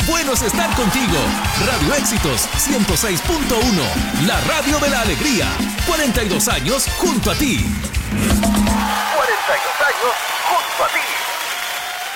bueno es estar contigo. Radio Éxitos 106.1, la radio de la alegría. 42 años junto a ti. 42 años